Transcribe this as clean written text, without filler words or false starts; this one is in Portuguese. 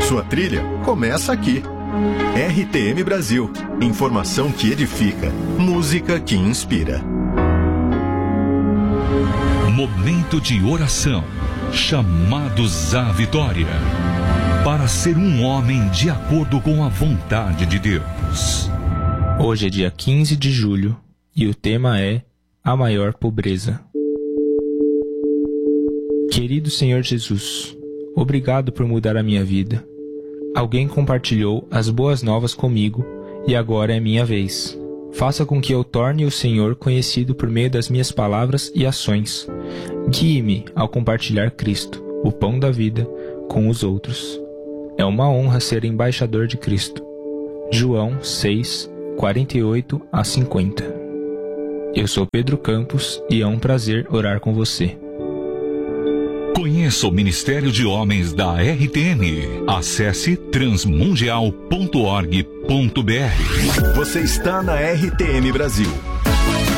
Sua trilha começa aqui. RTM Brasil. Informação que edifica. Música que inspira. Momento de oração. Chamados à vitória. Para ser um homem de acordo com a vontade de Deus. Hoje é dia 15 de julho e o tema é a maior pobreza. Querido Senhor Jesus, obrigado por mudar a minha vida. Alguém compartilhou as boas novas comigo e agora é minha vez. Faça com que eu torne o Senhor conhecido por meio das minhas palavras e ações. Guie-me ao compartilhar Cristo, o pão da vida, com os outros. É uma honra ser embaixador de Cristo. João 6, 48 a 50. Eu sou Pedro Campos e é um prazer orar com você. Conheça o Ministério de Homens da RTM. Acesse transmundial.org.br. Você está na RTM Brasil.